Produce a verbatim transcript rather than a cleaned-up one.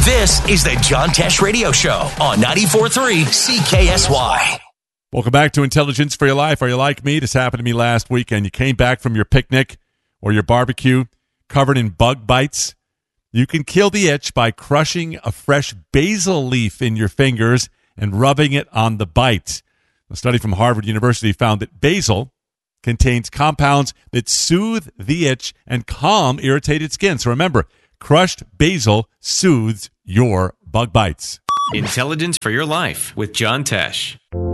This is the John Tesh Radio Show on ninety-four point three C K S Y. Welcome back to Intelligence for Your Life. Are you like me? This happened to me last weekend. You came back from your picnic or your barbecue covered in bug bites. You can kill the itch by crushing a fresh basil leaf in your fingers and rubbing it on the bite. A study from Harvard University found that basil contains compounds that soothe the itch and calm irritated skin. So remember, crushed basil soothes your bug bites. Intelligence for Your Life with John Tesh.